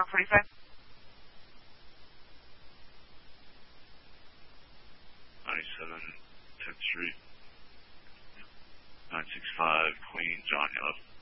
45. 97, 10th Street, 965, Queen, John Yellow.